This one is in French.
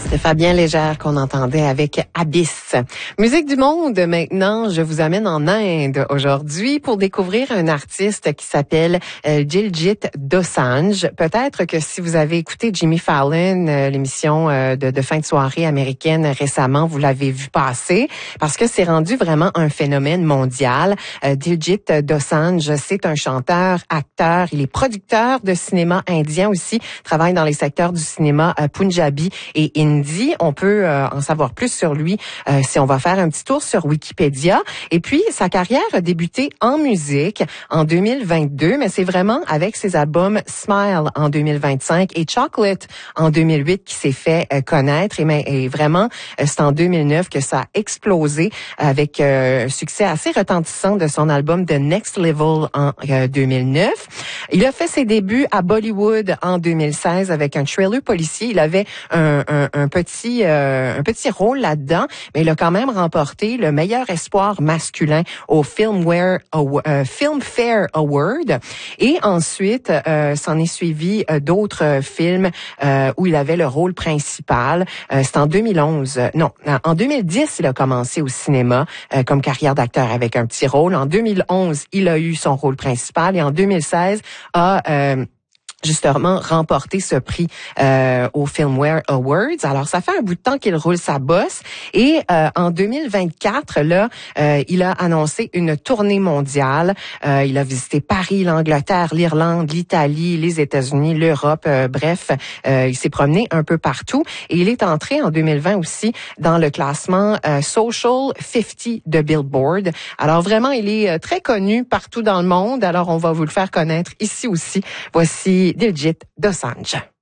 C'est Fabien Légère qu'on entendait avec Abyss. Musique du monde, maintenant, je vous amène en Inde aujourd'hui pour découvrir un artiste qui s'appelle Diljit Dosanjh. Peut-être que si vous avez écouté Jimmy Fallon, l'émission de fin de soirée américaine récemment, vous l'avez vu passer parce que c'est rendu vraiment un phénomène mondial. Diljit Dosanjh, c'est un chanteur, acteur, il est producteur de cinéma indien aussi, travaille dans les secteurs du cinéma punjabi et hindi. On peut en savoir plus sur lui si on va faire un petit tour sur Wikipédia. Et puis, sa carrière a débuté en musique en 2022, mais c'est vraiment avec ses albums Smile en 2025 et Chocolate en 2008 qui s'est fait connaître. Et vraiment, c'est en 2009 que ça a explosé avec un succès assez retentissant de son album The Next Level en 2009. Il a fait ses débuts à Bollywood en 2016 avec un thriller policier. Il avait un petit rôle là-dedans, mais il a quand même remporté le meilleur espoir masculin au Filmfare Award. Et ensuite, s'en est suivi d'autres films où il avait le rôle principal. C'est en 2011. Non, en 2010, il a commencé au cinéma comme carrière d'acteur avec un petit rôle. En 2011, il a eu son rôle principal et en 2016 a justement remporté ce prix au Filmfare Awards. Alors, ça fait un bout de temps qu'il roule sa bosse et en 2024, là, il a annoncé une tournée mondiale. Il a visité Paris, l'Angleterre, l'Irlande, l'Italie, les États-Unis, l'Europe. Bref, il s'est promené un peu partout et il est entré en 2020 aussi dans le classement Social 50 de Billboard. Alors, vraiment, il est très connu partout dans le monde. Alors, on va vous le faire connaître ici aussi. Voici Diljit Dosanjh.